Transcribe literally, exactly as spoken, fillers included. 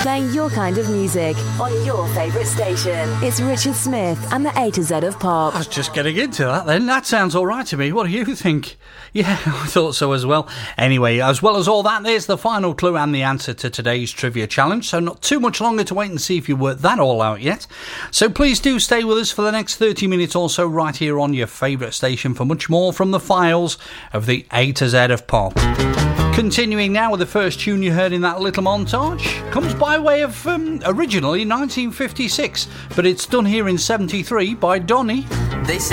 Playing your kind of music on your favourite station. It's Richard Smith and the A to Z of Pop. I was just getting into that then. That sounds all right to me. What do you think? Yeah, I thought so as well. Anyway, as well as all that, there's the final clue and the answer to today's trivia challenge. So not too much longer to wait and see if you worked that all out yet. So please do stay with us for the next thirty minutes or so right here on your favourite station for much more from the files of the A to Z of Pop. Continuing now with the first tune you heard in that little montage. Comes by way of um, originally nineteen fifty-six, but it's done here in seventy-three by Donny. They say